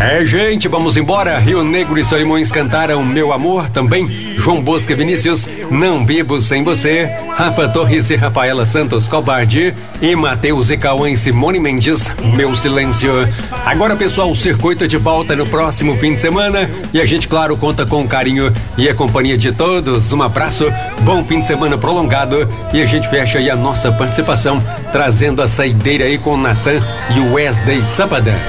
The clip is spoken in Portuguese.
É, gente, vamos embora. Rio Negro e Solimões cantaram Meu Amor, também João Bosco e Vinícius, Não Vivo Sem Você, Rafa Torres e Rafaela Santos Cobarde e Matheus e Cauã e Simone Mendes, Meu Silêncio. Agora, pessoal, o circuito de volta no próximo fim de semana e a gente, claro, conta com o carinho e a companhia de todos. Um abraço, bom fim de semana prolongado e a gente fecha aí a nossa participação trazendo a saideira aí com o Natan e o Wesley Sabadão.